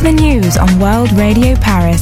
the news on World Radio Paris.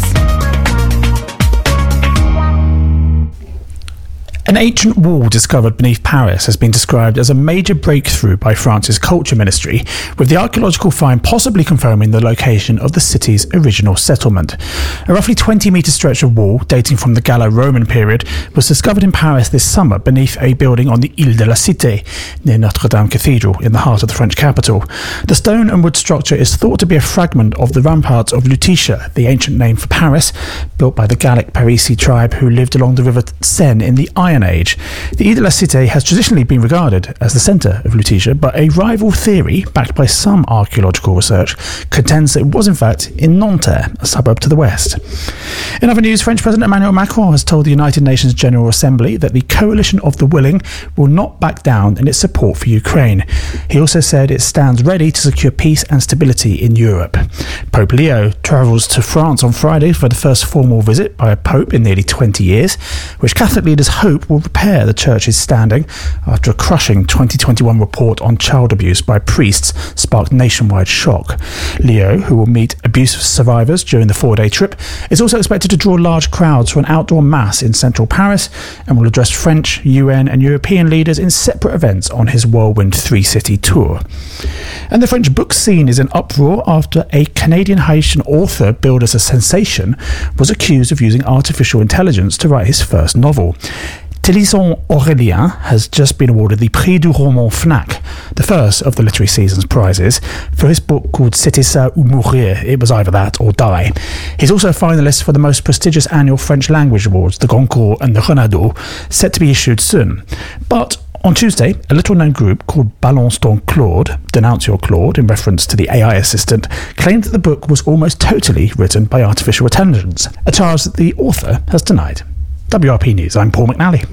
An ancient wall discovered beneath Paris has been described as a major breakthrough by France's culture ministry, with the archaeological find possibly confirming the location of the city's original settlement. A roughly 20-metre stretch of wall, dating from the Gallo-Roman period, was discovered in Paris this summer beneath a building on the Ile de la Cité, near Notre Dame Cathedral, in the heart of the French capital. The stone and wood structure is thought to be a fragment of the ramparts of Lutetia, the ancient name for Paris, built by the Gallic Parisi tribe who lived along the river Seine in the Iron Age. The Ile de la Cité has traditionally been regarded as the centre of Lutetia, but a rival theory, backed by some archaeological research, contends that it was in fact in Nanterre, a suburb to the west. In other news, French President Emmanuel Macron has told the United Nations General Assembly that the coalition of the willing will not back down in its support for Ukraine. He also said it stands ready to secure peace and stability in Europe. Pope Leo travels to France on Friday for the first formal visit by a pope in nearly 20 years, which Catholic leaders hope will repair the church's standing after a crushing 2021 report on child abuse by priests sparked nationwide shock. Leo, who will meet abuse survivors during the 4-day trip, is also expected to draw large crowds for an outdoor mass in central Paris and will address French, UN and European leaders in separate events on his whirlwind 3-city tour. And the French book scene is in uproar after a Canadian Haitian author billed as a sensation was accused of using artificial intelligence to write his first novel. Télisson Aurélien has just been awarded the Prix du Roman Fnac, the first of the literary season's prizes, for his book called C'était ça ou mourir. It was either that or die. He's also a finalist for the most prestigious annual French language awards, the Goncourt and the Renaudot, set to be issued soon. But on Tuesday, a little-known group called Balance ton Claude, Denounce Your Claude, in reference to the AI assistant, claimed that the book was almost totally written by artificial intelligence, a charge that the author has denied. WRP News, I'm Paul McNally.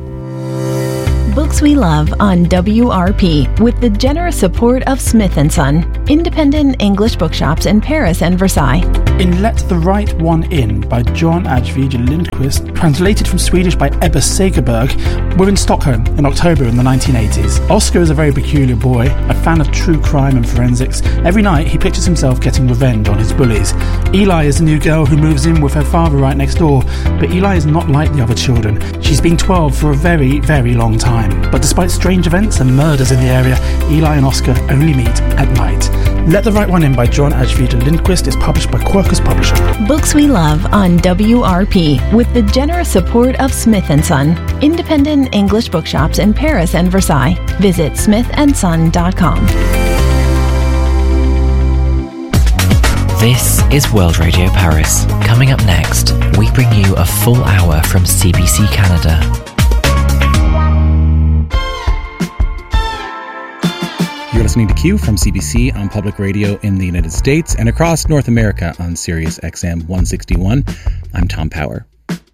Books we love on WRP with the generous support of Smith & Son, independent English bookshops in Paris and Versailles. In Let the Right One In by John Ajvide Lindqvist, translated from Swedish by Ebba Segerberg, we're in Stockholm in October in the 1980s. Oscar is a very peculiar boy, a fan of true crime and forensics. Every night he pictures himself getting revenge on his bullies. Eli is the new girl who moves in with her father right next door, but Eli is not like the other children. She's been 12 for a very, very long time. But despite strange events and murders in the area, Eli and Oscar only meet at night. Let the Right One In by John Ajvide Lindqvist is published by Quercus Publishing. Books we love on WRP with the generous support of Smith & Son, independent English bookshops in Paris and Versailles. Visit smithandson.com. This is World Radio Paris. Coming up next, we bring you a full hour from CBC Canada. You're listening to Q from CBC on public radio in the United States and across North America on Sirius XM 161. I'm Tom Power.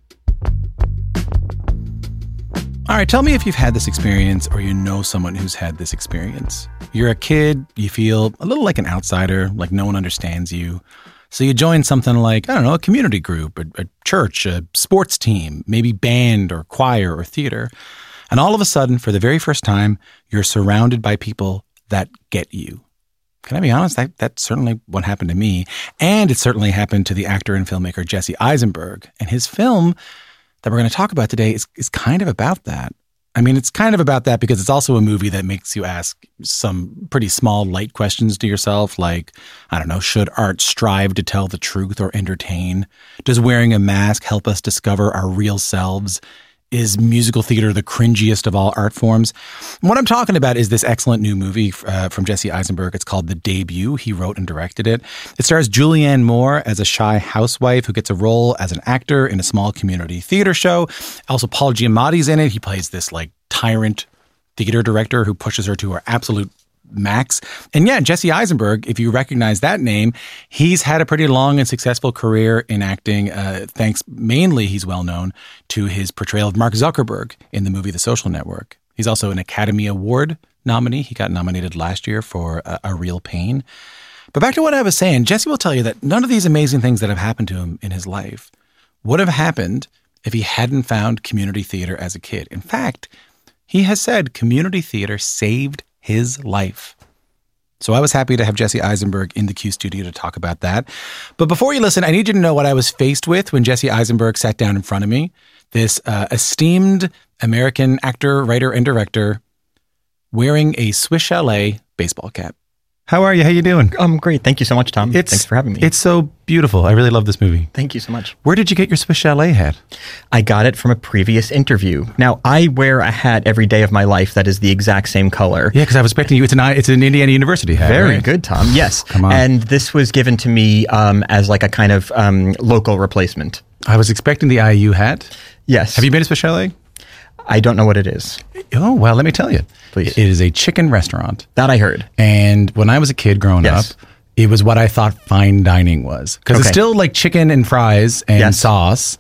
All right, tell me if you've had this experience or you know someone who's had this experience. You're a kid, you feel a little like an outsider, like no one understands you. So you join something like, I don't know, a community group, a church, a sports team, maybe band or choir or theater. And all of a sudden, for the very first time, you're surrounded by people that get you. Can I be honest? That's certainly what happened to me. And it certainly happened to the actor and filmmaker Jesse Eisenberg. And his film that we're going to talk about today is kind of about that. I mean, it's kind of about that because it's also a movie that makes you ask some pretty small, light questions to yourself, like, I don't know, should art strive to tell the truth or entertain? Does wearing a mask help us discover our real selves? Is musical theater the cringiest of all art forms? What I'm talking about is this excellent new movie from Jesse Eisenberg. It's called The Debut. He wrote and directed it. It stars Julianne Moore as a shy housewife who gets a role as an actor in a small community theater show. Also, Paul Giamatti's in it. He plays this like tyrant theater director who pushes her to her absolute max. And yeah, Jesse Eisenberg, if you recognize that name, he's had a pretty long and successful career in acting. Thanks mainly, he's well known to his portrayal of Mark Zuckerberg in the movie The Social Network. He's also an Academy Award nominee. He got nominated last year for A Real Pain. But back to what I was saying, Jesse will tell you that none of these amazing things that have happened to him in his life would have happened if he hadn't found community theater as a kid. In fact, he has said community theater saved his life. So I was happy to have Jesse Eisenberg in the Q studio to talk about that. But before you listen, I need you to know what I was faced with when Jesse Eisenberg sat down in front of me. This esteemed American actor, writer, and director wearing a Swiss Chalet baseball cap. How are you? How you doing? I'm great. Thank you so much, Tom. Thanks for having me. It's so beautiful. I really love this movie. Thank you so much. Where did you get your Swiss Chalet hat? I got it from a previous interview. Now, I wear a hat every day of my life that is the exact same color. Yeah, because I was expecting you. It's an Indiana University hat. Very right? good, Tom. Yes. Come on. And this was given to me as like a kind of local replacement. I was expecting the IU hat. Yes. Have you been to Swiss Chalet? I don't know what it is. Oh, well, let me tell you. Please. It is a chicken restaurant. That I heard. And when I was a kid growing up, it was what I thought fine dining was. Because it's still like chicken and fries and sauce,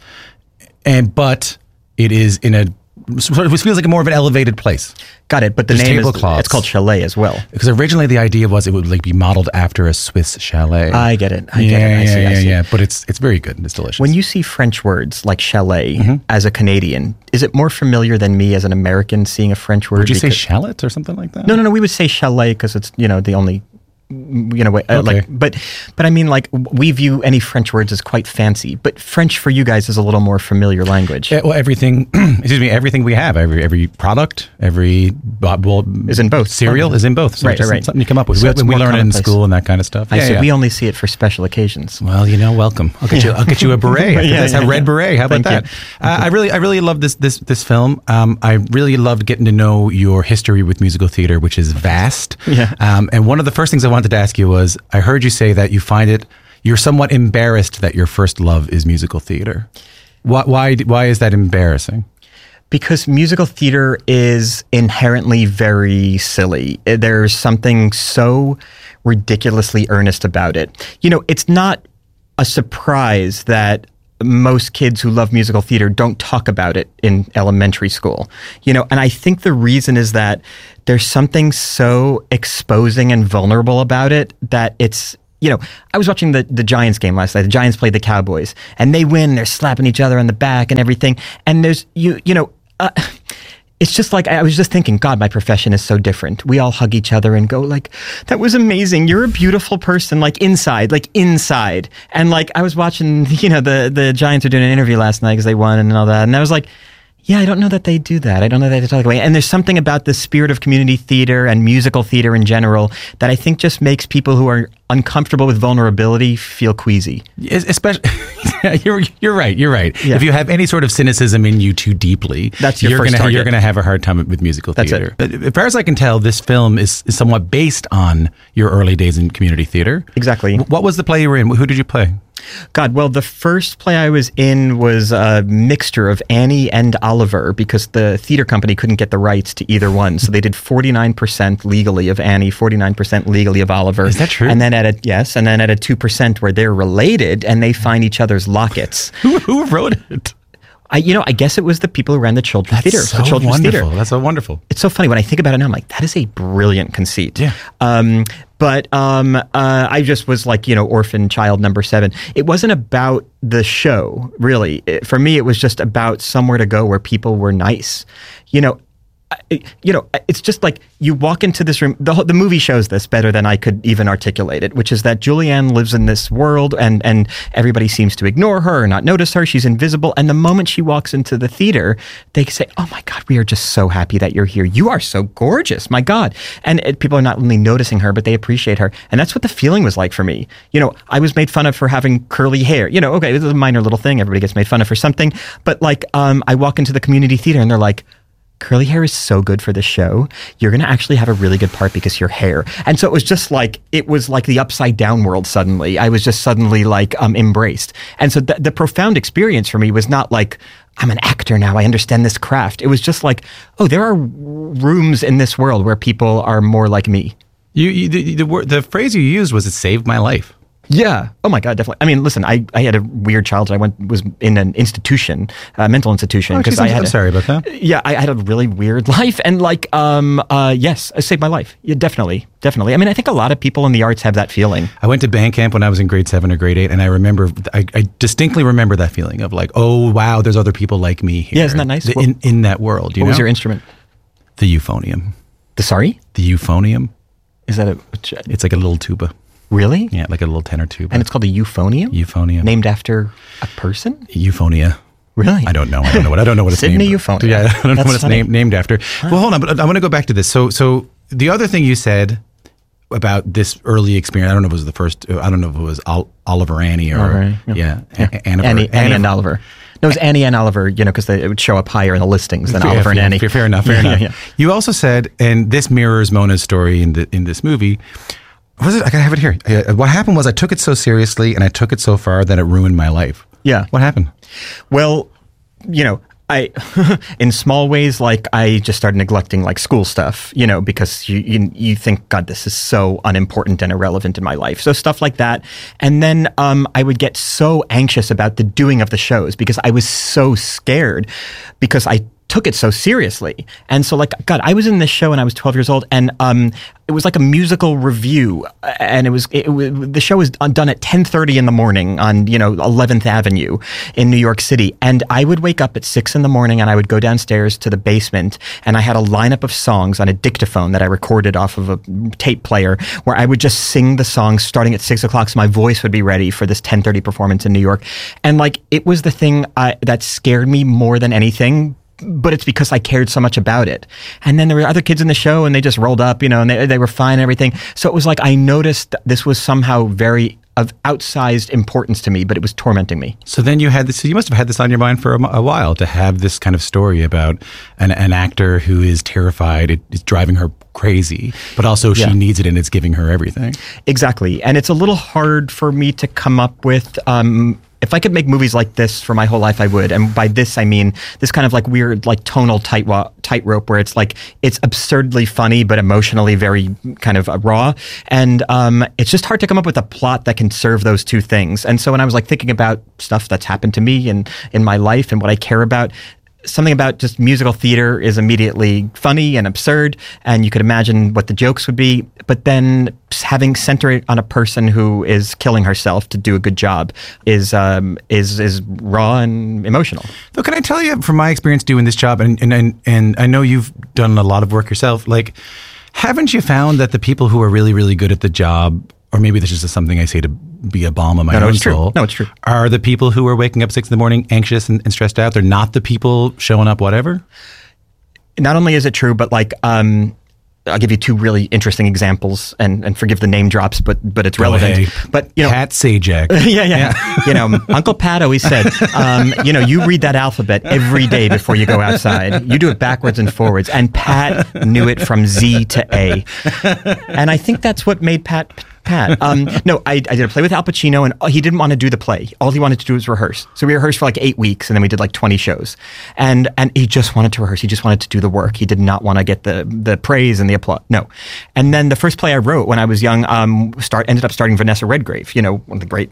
but it is in a, it feels like a more of an elevated place. Got it. But the name is, it's called Chalet as well. Because originally the idea was it would like be modeled after a Swiss chalet. I get it. I see. But it's very good and it's delicious. When you see French words like chalet as a Canadian, is it more familiar than me as an American seeing a French word? Would you say shallot or something like that? No. We would say chalet because it's, the only, way. Okay. But I mean, like, we view any French words as quite fancy, but French for you guys is a little more familiar language. Well, everything, everything we have, every product, every is in both. Cereal is in both. So right. Something you come up with. So we learn it in school and that kind of stuff. We only see it for special occasions. Well, welcome. I'll get you a beret. A red beret. How about that? I really love this film. I really loved getting to know your history with musical theater, which is vast. Yeah. And one of the first things I wanted to ask you was, I heard you say that you're somewhat embarrassed that your first love is musical theater. Why is that embarrassing? Because musical theater is inherently very silly. There's something so ridiculously earnest about it. It's not a surprise that most kids who love musical theater don't talk about it in elementary school, and I think the reason is that there's something so exposing and vulnerable about it that it's, I was watching the Giants game last night. The Giants played the Cowboys and they win. They're slapping each other on the back and everything. And there's, it's just like, I was just thinking, God, my profession is so different. We all hug each other and go like, that was amazing. You're a beautiful person, like inside. And like, I was watching, the Giants were doing an interview last night because they won and all that. And I was like, yeah, I don't know that they do that. I don't know that they talk away. And there's something about the spirit of community theater and musical theater in general that I think just makes people who are uncomfortable with vulnerability feel queasy. Especially, you're right. Yeah. If you have any sort of cynicism in you too deeply, that's your first target. You're going to have a hard time with musical theater. That's it. As far as I can tell, this film is somewhat based on your early days in community theater. Exactly. What was the play you were in? Who did you play? God, well, the first play I was in was a mixture of Annie and Oliver because the theater company couldn't get the rights to either one. So they did 49% legally of Annie, 49% legally of Oliver. Is that true? And then at a 2% where they're related and they find each other's lockets. Who wrote it? I guess it was the people who ran the Children's Theater. So wonderful. That's so wonderful. It's so funny. When I think about it now, I'm like, that is a brilliant conceit. Yeah. But I just was like, orphan child number 7. It wasn't about the show, really. For me, it was just about somewhere to go where people were nice. It's just like you walk into this room. The movie shows this better than I could even articulate it, which is that Julianne lives in this world and everybody seems to ignore her or not notice her. She's invisible. And the moment she walks into the theater, they say, oh my God, we are just so happy that you're here. You are so gorgeous. My God. And people are not only noticing her, but they appreciate her. And that's what the feeling was like for me. I was made fun of for having curly hair. Okay, this is a minor little thing. Everybody gets made fun of for something. But like, I walk into the community theater and they're like, curly hair is so good for the show. You're going to actually have a really good part because your hair. And so it was like the upside down world suddenly. I was just suddenly like embraced. And so the profound experience for me was not like, I'm an actor now, I understand this craft. It was just like, oh, there are rooms in this world where people are more like me. The phrase you used was, it saved my life. Yeah. Oh my God, definitely. I mean, listen, I had a weird childhood. I was in an institution, a mental institution. I'm sorry about that. Yeah, I had a really weird life. And like, yes, it saved my life. Yeah, definitely. I mean, I think a lot of people in the arts have that feeling. I went to band camp when I was in grade 7 or grade 8. And I distinctly remember that feeling of like, oh, wow, there's other people like me here. Yeah, isn't that nice? In that world. What was your instrument? The euphonium. The sorry? The euphonium. Is that It's like a little tuba. Really? Yeah, like a little tenor tuba. And it's called a euphonium? Euphonium. Named after a person? Euphonia. Really? I don't know what it's Sydney named. Euphonia. Yeah, I don't know That's what it's funny. named after. Well, hold on, but I want to go back to this. So the other thing you said about this early experience, I don't know if it was the first. I don't know if it was Oliver Annie or Annie and Oliver. No, it was Annie and Oliver. Because it would show up higher in the listings than Oliver and Annie. Fair enough. Yeah. You also said, and this mirrors Mona's story in this movie. Was it? I gotta have it here. What happened was I took it so seriously and I took it so far that it ruined my life. Yeah. What happened? Well, I, in small ways, like I just started neglecting like school stuff, because you think, God, this is so unimportant and irrelevant in my life. So stuff like that. And then I would get so anxious about the doing of the shows because I was so scared because I took it so seriously. And so God, I was in this show when I was 12 years old, and it was like a musical review, and the show was done at 10:30 in the morning on 11th Avenue in New York City, and I would wake up at 6 in the morning and I would go downstairs to the basement, and I had a lineup of songs on a dictaphone that I recorded off of a tape player where I would just sing the songs starting at 6 o'clock so my voice would be ready for this 10:30 performance in New York. And it was the thing that scared me more than anything. But it's because I cared so much about it. And then there were other kids in the show and they just rolled up, and they were fine and everything. So it was like I noticed this was somehow very of outsized importance to me, but it was tormenting me. So then you had this. So you must have had this on your mind for a while, to have this kind of story about an actor who is terrified. It's driving her crazy, but also she needs it and it's giving her everything. Exactly. And it's a little hard for me to come up with. If I could make movies like this for my whole life, I would. And by this, I mean this kind of weird, tonal tightrope where it's absurdly funny, but emotionally very kind of raw. And it's just hard to come up with a plot that can serve those two things. And so when I was thinking about stuff that's happened to me and in my life and what I care about, something about just musical theater is immediately funny and absurd, and you could imagine what the jokes would be. But then having center it on a person who is killing herself to do a good job is raw and emotional. So can I tell you from my experience doing this job, and I know you've done a lot of work yourself. Haven't you found that the people who are really, really good at the job, or maybe this is just something I say to be a balm on my own soul. No, it's true. Are the people who are waking up 6 a.m, anxious and stressed out? They're not the people showing up, whatever? Not only is it true, but I'll give you two really interesting examples, and forgive the name drops, but it's relevant. Hey, but Pat Sajak. Yeah. Uncle Pat always said, you read that alphabet every day before you go outside. You do it backwards and forwards, and Pat knew it from Z to A. And I think that's what made Pat. No, I did a play with Al Pacino, and he didn't want to do the play. All he wanted to do was rehearse. So we rehearsed for 8 weeks, and then we did 20 shows. And he just wanted to rehearse. He just wanted to do the work. He did not want to get the praise and the applause. No. And then the first play I wrote when I was young ended up starring Vanessa Redgrave, one of the great,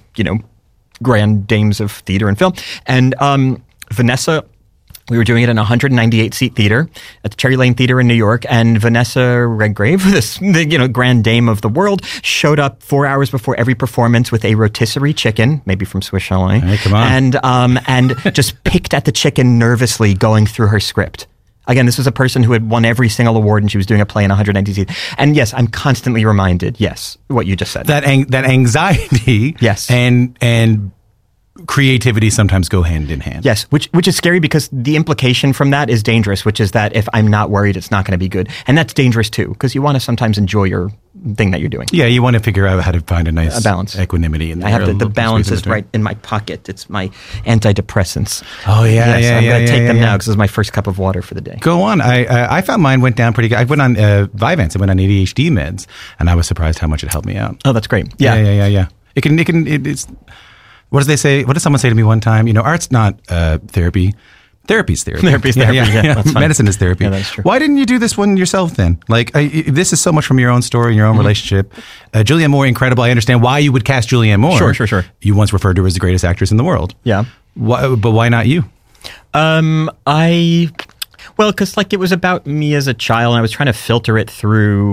grand dames of theater and film. And Vanessa... We were doing it in a 198-seat theater at the Cherry Lane Theater in New York, and Vanessa Redgrave, this grand dame of the world, showed up 4 hours before every performance with a rotisserie chicken, maybe from Swiss Chalet. Hey, come on. And just picked at the chicken nervously, going through her script. Again, this was a person who had won every single award, and she was doing a play in 190 seats. And yes, I'm constantly reminded, what you just said. That anxiety, yes, and creativity sometimes go hand in hand. Yes, which is scary because the implication from that is dangerous, which is that if I'm not worried, it's not going to be good. And that's dangerous too, because you want to sometimes enjoy your thing that you're doing. Yeah, you want to figure out how to find a nice balance, equanimity. I have the balance is right in my pocket. It's my antidepressants. Oh yeah, I'm going to take them now because this is my first cup of water for the day. Go on. I found mine went down pretty good. I went on Vyvanse. I went on ADHD meds, and I was surprised how much it helped me out. Oh, that's great. Yeah. It's. What does they say? What did someone say to me one time? Art's not therapy. Therapy's therapy. Therapy's therapy. Yeah. That's funny. Medicine is therapy. Yeah, that's true. Why didn't you do this one yourself then? This is so much from your own story and your own relationship. Julianne Moore, incredible. I understand why you would cast Julianne Moore. Sure. You once referred to her as the greatest actress in the world. Yeah. But why not you? Because it was about me as a child, and I was trying to filter it through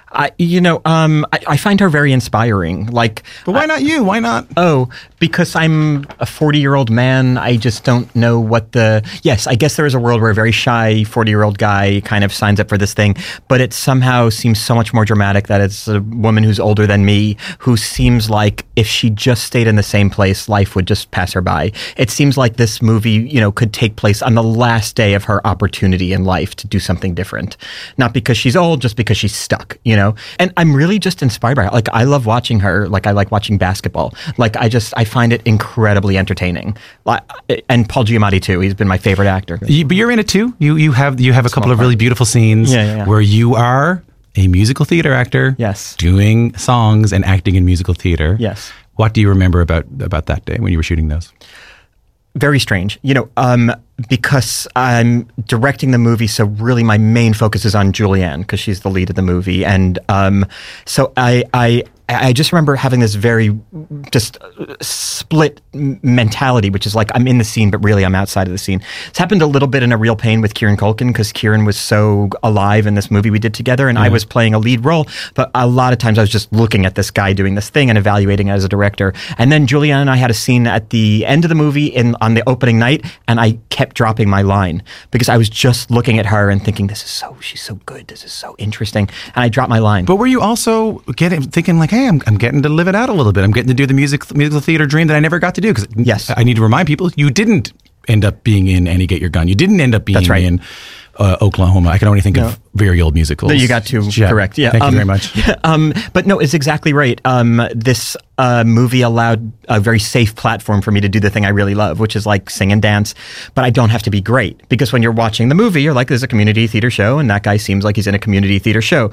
I find her very inspiring. Like, but why not you? Why not? Oh, because I'm a 40-year-old man. I just don't know what yes, I guess there is a world where a very shy 40-year-old guy kind of signs up for this thing, but it somehow seems so much more dramatic that it's a woman who's older than me, who seems like if she just stayed in the same place, life would just pass her by. It seems like this movie, could take place on the last day of her opportunity in life to do something different. Not because she's old, just because she's stuck, And I'm really just inspired by her. Like, I love watching her. Like, I like watching basketball. Like, I find it incredibly entertaining. And Paul Giamatti too. He's been my favorite actor. But you're in it too. You have a couple of really beautiful scenes where you are a musical theater actor. Yes. Doing songs and acting in musical theater. Yes. What do you remember about that day when you were shooting those? Very strange, because I'm directing the movie, so really my main focus is on Julianne because she's the lead of the movie, and so I just remember having this very just split mentality, which is like I'm in the scene, but really I'm outside of the scene. It's happened a little bit in A Real Pain with Kieran Culkin because Kieran was so alive in this movie we did together, and I was playing a lead role, but a lot of times I was just looking at this guy doing this thing and evaluating it as a director. And then Julianne and I had a scene at the end of the movie on the opening night, and I kept dropping my line because I was just looking at her and thinking, she's so good, this is so interesting, and I dropped my line. But were you also thinking like, hey, I'm getting to live it out a little bit. I'm getting to do the musical theater dream that I never got to do. Because yes, I need to remind people, you didn't end up being in Annie Get Your Gun. You didn't end up being in Oklahoma. I can only think of very old musicals. You got to correct. Yeah. Thank you very much. But no, it's exactly right. This movie allowed a very safe platform for me to do the thing I really love, which is like sing and dance. But I don't have to be great because when you're watching the movie, you're like, there's a community theater show, and that guy seems like he's in a community theater show.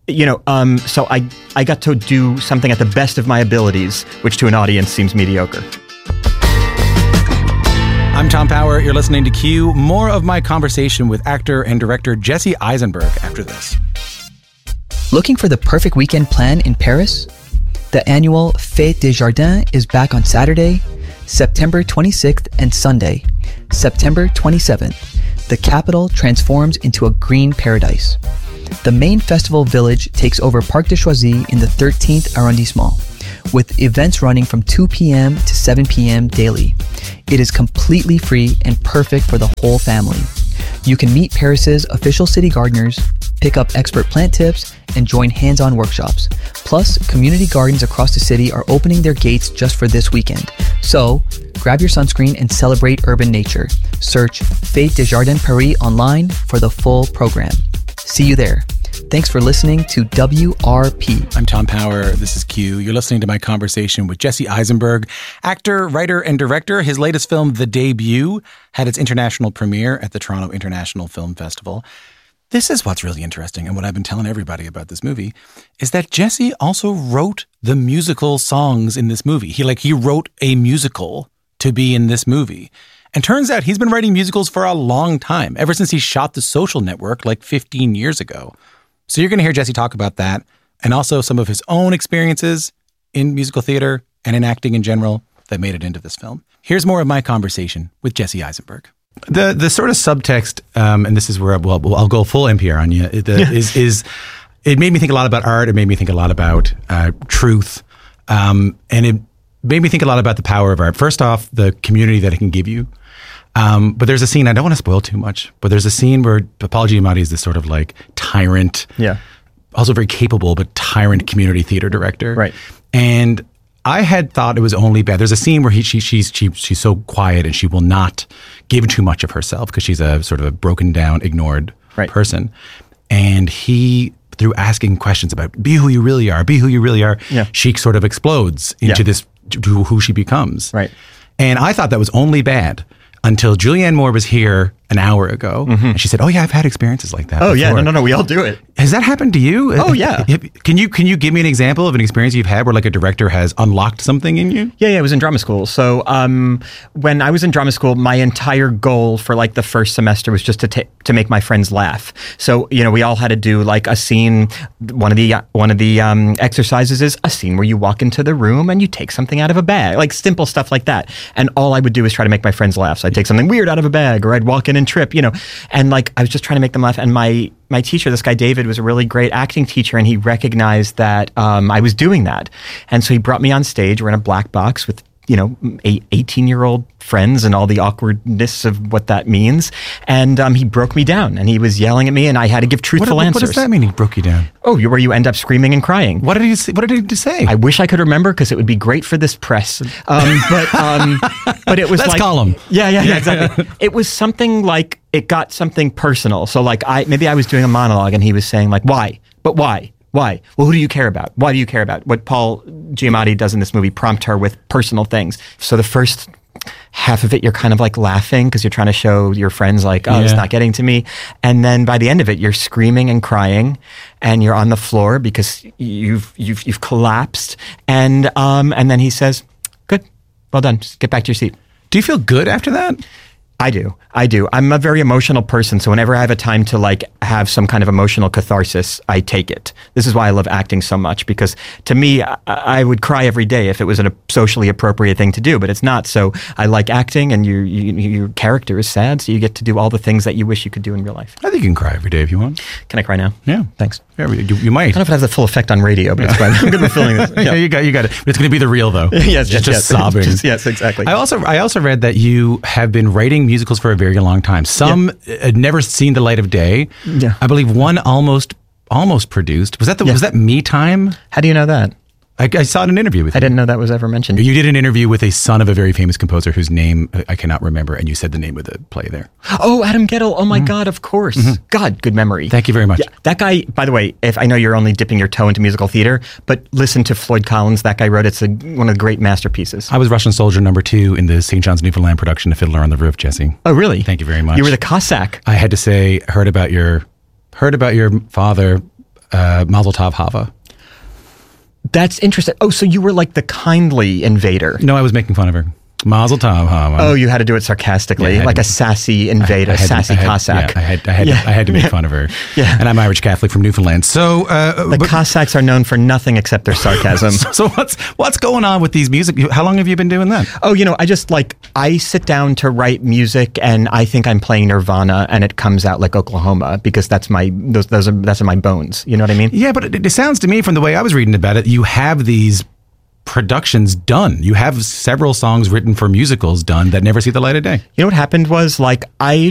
So I got to do something at the best of my abilities, which to an audience seems mediocre. I'm Tom Power. You're listening to Q. More of my conversation with actor and director Jesse Eisenberg after this. Looking for the perfect weekend plan in Paris? The annual Fête des Jardins is back on Saturday, September 26th, and Sunday, September 27th. The capital transforms into a green paradise. The main festival village takes over Parc de Choisy in the 13th arrondissement, with events running from 2 p.m. to 7 p.m. daily. It is completely free and perfect for the whole family. You can meet Paris's official city gardeners, pick up expert plant tips, and join hands-on workshops. Plus, community gardens across the city are opening their gates just for this weekend. So, grab your sunscreen and celebrate urban nature. Search Fête des Jardins Paris online for the full program. See you there. Thanks for listening to WRP. I'm Tom Power. This is Q. You're listening to my conversation with Jesse Eisenberg, actor, writer, and director. His latest film, The Debut, had its international premiere at the Toronto International Film Festival. This is what's really interesting, and what I've been telling everybody about this movie, is that Jesse also wrote the musical songs in this movie. He wrote a musical to be in this movie. And turns out he's been writing musicals for a long time, ever since he shot The Social Network like 15 years ago. So you're going to hear Jesse talk about that, and also some of his own experiences in musical theater and in acting in general that made it into this film. Here's more of my conversation with Jesse Eisenberg. The sort of subtext, and this is where I'll go full NPR on you, is it made me think a lot about art. It made me think a lot about truth, and it made me think a lot about the power of art. First off, the community that it can give you. But there's a scene, I don't want to spoil too much, but there's a scene where Paul Giamatti is this sort of like tyrant, also very capable, but tyrant community theater director. Right. And I had thought it was only bad. There's a scene where she's so quiet and she will not give too much of herself because she's a sort of a broken down, ignored person. And he, through asking questions about be who you really are, she sort of explodes into this, to who she becomes. Right. And I thought that was only bad until Julianne Moore was here an hour ago, and she said, "Oh yeah, I've had experiences like that." Oh before. yeah, no, we all do it. Has that happened to you? Oh yeah. Can you give me an example of an experience you've had where like a director has unlocked something in you? Yeah, it was in drama school. So when I was in drama school, my entire goal for like the first semester was just to make my friends laugh. So we all had to do like a scene. One of the exercises is a scene where you walk into the room and you take something out of a bag, like simple stuff like that. And all I would do is try to make my friends laugh. So I'd take something weird out of a bag, or I'd walk in and trip, and like I was just trying to make them laugh. And my teacher, this guy David, was a really great acting teacher, and he recognized that I was doing that. And so he brought me on stage. We're in a black box with 18-year-old friends and all the awkwardness of what that means. And he broke me down, and he was yelling at me, and I had to give truthful answers. What does that mean, he broke you down? Oh, where you end up screaming and crying. What did he say? What did he say? I wish I could remember, because it would be great for this press. But it was Let's like... call him. Yeah, exactly. It was something like, it got something personal. So like maybe I was doing a monologue, and he was saying like, why? But why? Why? Well, who do you care about? Why do you care about? What Paul Giamatti does in this movie, prompt her with personal things. So the first half of it, you're kind of like laughing because you're trying to show your friends like, it's not getting to me. And then by the end of it, you're screaming and crying, and you're on the floor because you've collapsed. And then he says, good, well done. Just get back to your seat. Do you feel good after that? I do. I'm a very emotional person, so whenever I have a time to like have some kind of emotional catharsis, I take it. This is why I love acting so much, because to me, I would cry every day if it was a socially appropriate thing to do, but it's not. So I like acting, and your character is sad, so you get to do all the things that you wish you could do in real life. I think you can cry every day if you want. Can I cry now? Yeah. Thanks. Yeah, you might. I don't know if it has the full effect on radio, but it's fine. I'm good with feeling this. Yeah, you got it. But it's going to be the real, though. Yes, just sobbing. Yes, exactly. I also read that you have been writing musicals for a very long time. Some had never seen the light of day. Yeah. I believe one almost produced. Was that Me Time? How do you know that? I saw it in an interview with you. I didn't know that was ever mentioned. You did an interview with a son of a very famous composer whose name I cannot remember, and you said the name of the play there. Oh, Adam Guettel. Oh my God, of course. Mm-hmm. God, good memory. Thank you very much. Yeah, that guy, by the way, if I know you're only dipping your toe into musical theater, but listen to Floyd Collins. That guy wrote, it's one of the great masterpieces. I was Russian Soldier #2 in the St. John's, Newfoundland production of Fiddler on the Roof, Jesse. Oh, really? Thank you very much. You were the Cossack. I had to say, heard about your father, Mazel Tov Hava. That's interesting. Oh, so you were like the kindly invader. No, I was making fun of her. Mazel Tov Hava. Oh, you had to do it sarcastically, like a sassy invader, sassy Cossack. I had to make fun of her. Yeah. And I'm Irish Catholic from Newfoundland. So Cossacks are known for nothing except their sarcasm. So what's going on with these music? How long have you been doing that? Oh, I sit down to write music, and I think I'm playing Nirvana, and it comes out like Oklahoma, because that's in my bones. You know what I mean? Yeah, but it sounds to me, from the way I was reading about it, you have these productions done. You have several songs written for musicals done that never see the light of day. You know what happened was, like, I